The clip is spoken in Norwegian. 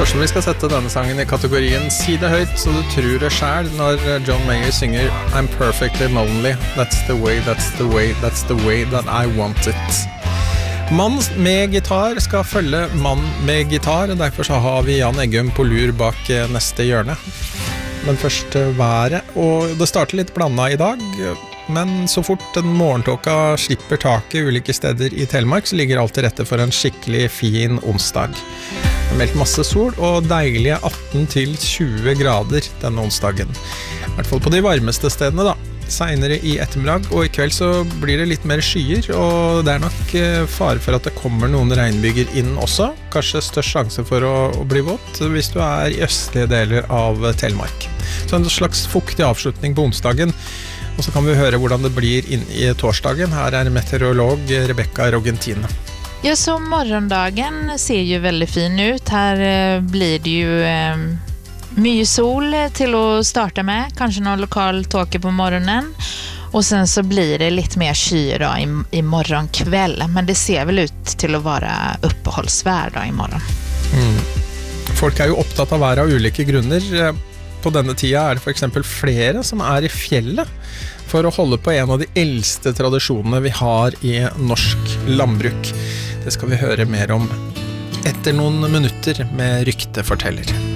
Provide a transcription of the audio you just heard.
Kanskje vi skal sette denne sangen I kategorien Si det høyt så du tror det selv når John Mayer synger I'm perfectly lonely, that's the way, that's the way, that's the way that I want it. Mann med gitar skal følge mann med gitar, derfor så har vi Jan Eggum på lur bak neste hjørne. Men først været, og det starter litt blandet I dag, men så fort den morgentåka slipper taket ulike steder I Telemark, så ligger alt til rette for en skikkelig fin onsdag. Det meldt masse sol og deilige 18-20 grader denne onsdagen. I hvert fall på de varmeste stedene da. Senere I ettermiddag og I kveld så blir det litt mer skyer, og det nok fare for at det kommer noen regnbyger inn også. Kanskje størst sjanse for å bli vått hvis du I østlige deler av Telemark. Så en slags fuktig avslutning på onsdagen, og så kan vi høre hvordan det blir inn I torsdagen. Her meteorolog Rebecca Rogentine. Ja, så morgondagen ser ju väldigt fin ut. Här blir det ju mycket sol till att starta med. Kanske någon lokal tåke på morgonen. Och sen så blir det lite mer kyra I morgonkväll. Men det ser väl ut till att vara uppehållsvärd då imorgon. Folk jo opptatt av været av ulike grunner. På denne tida det for eksempel flere som I fjellet for å holde på en av de eldste tradisjonene vi har I norsk landbruk. Det skal vi høre mer om etter noen minutter med Rykteforteller.